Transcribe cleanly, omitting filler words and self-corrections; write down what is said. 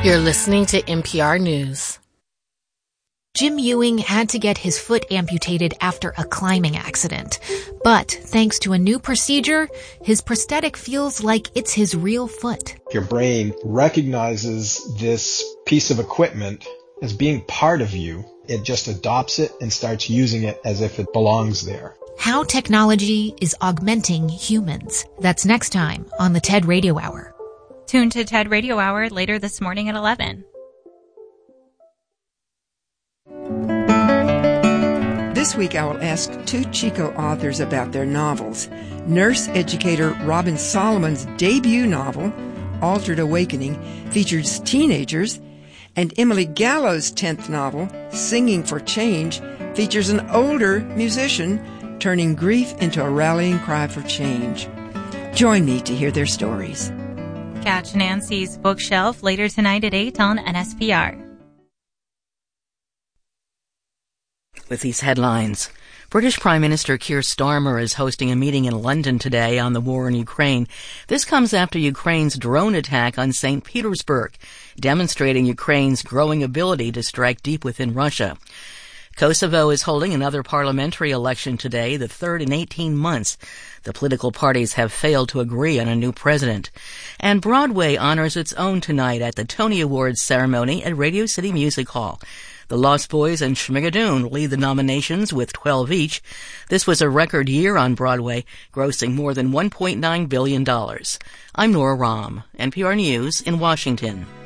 You're listening to NPR News. Jim Ewing had to get his foot amputated after a climbing accident. But thanks to a new procedure, his prosthetic feels like it's his real foot. Your brain recognizes this piece of equipment as being part of you. It just adopts it and starts using it as if it belongs there. How technology is augmenting humans. That's next time on the TED Radio Hour. Tune to TED Radio Hour later this morning at 11. This week I will ask two Chico authors about their novels. Nurse educator Robin Solomon's debut novel, Altered Awakening, features teenagers, and Emily Gallo's 10th novel, Singing for Change, features an older musician turning grief into a rallying cry for change. Join me to hear their stories. Catch Nancy's Bookshelf later tonight at 8 on NSPR. With these headlines, British Prime Minister Keir Starmer is hosting a meeting in London today on the war in Ukraine. This comes after Ukraine's drone attack on St. Petersburg, demonstrating Ukraine's growing ability to strike deep within Russia. Kosovo is holding another parliamentary election today, the third in 18 months. The political parties have failed to agree on a new president. And Broadway honors its own tonight at the Tony Awards ceremony at Radio City Music Hall. The Lost Boys and Schmigadoon lead the nominations with 12 each. This was a record year on Broadway, grossing more than $1.9 billion. I'm Nora Rahm, NPR News in Washington.